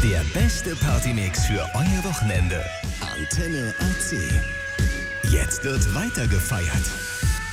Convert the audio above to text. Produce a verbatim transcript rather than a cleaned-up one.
Der beste Partymix für euer Wochenende. Antenne A C. Jetzt wird weiter gefeiert.